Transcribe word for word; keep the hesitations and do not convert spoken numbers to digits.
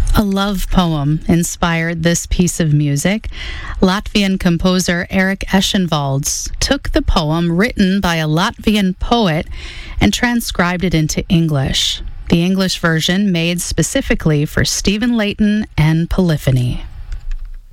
A love poem inspired this piece of music. Latvian composer Erik Eschenvalds took the poem written by a Latvian poet and transcribed it into English. The English version made specifically for Stephen Layton and Polyphony.